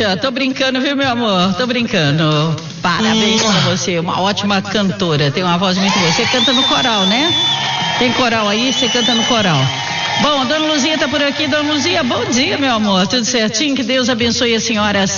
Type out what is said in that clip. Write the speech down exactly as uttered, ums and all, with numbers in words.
Cíntia, tô brincando, viu, meu amor? Tô brincando. Parabéns pra você, uma ótima cantora, tem uma voz muito boa. Você canta no coral, né? Tem coral aí, você canta no coral. Bom, Dona Luzia tá por aqui. Dona Luzia, bom dia, meu amor. Tudo certinho? Que Deus abençoe a senhora